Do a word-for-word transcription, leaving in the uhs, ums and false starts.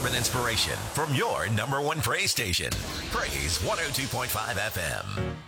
sermon inspiration from your number one praise station. Praise one oh two point five F M.